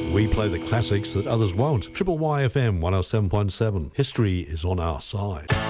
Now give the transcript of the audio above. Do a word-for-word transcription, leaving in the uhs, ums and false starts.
We play the classics that others won't. Triple Y F M one oh seven point seven. History is on our side.